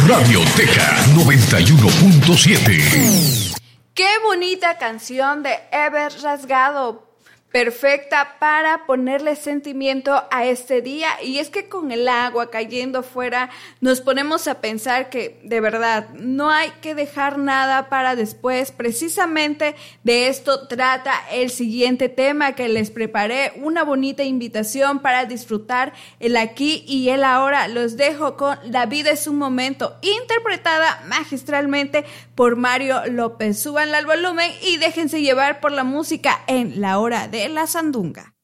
Radioteca 91.7. Qué bonita canción de Ever Rasgado. Perfecta para ponerle sentimiento a este día. Y es que con el agua cayendo fuera nos ponemos a pensar que de verdad no hay que dejar nada para después. Precisamente de esto trata el siguiente tema que les preparé. Una bonita invitación para disfrutar el aquí y el ahora. Los dejo con La vida es un momento, interpretada magistralmente por Mario López. Súbanla al volumen y déjense llevar por la música en La Hora de la Sandunga.